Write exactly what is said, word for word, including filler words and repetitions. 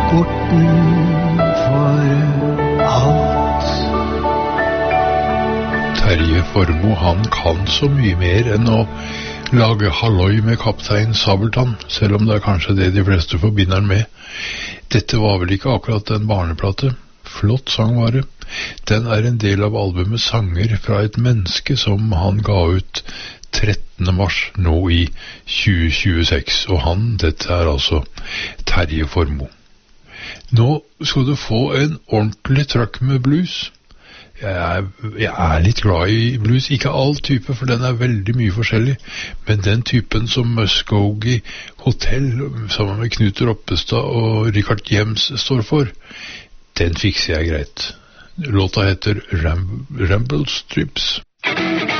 bortenfor alt. Terje Formoe, han kan så mye mer enn å lage halloi med kaptein Sabeltann, selv om det er kanskje det de fleste forbinder han med. Dette var vel ikke akkurat en barneplate. Flott sang var det. Den er en del av albumet Sanger fra et menneske som han ga ut trettende mars nå i tjue tjueseks, og han, dette er altså Terje Formoe. Nå skal du få en ordentlig trøkk med blues. Jeg er, jeg er litt glad i blues, ikke all type, for den er veldig mye forskjellig, men den typen som Muskogee Hotel sammen med Knut Roppestad og Richard Jems står for, den fikser jeg greit. Låta heter Ram- Ramble Strips.